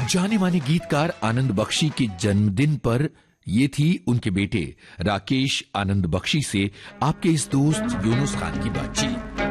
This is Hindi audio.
जाने माने गीतकार आनंद बख्शी के जन्मदिन पर ये थी उनके बेटे राकेश आनंद बख्शी से आपके इस दोस्त यूनुस खान की बातचीत।